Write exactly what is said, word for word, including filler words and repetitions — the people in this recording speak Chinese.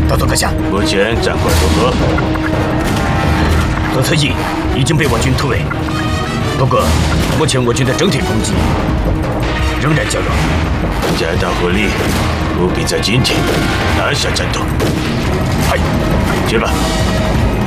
大佐阁下， 目前战况如何？ 左侧翼已经被我军突围，不过目前我军的整体攻击仍然较弱。 加大火力，务必在今天拿下战斗。 嗨， 去吧。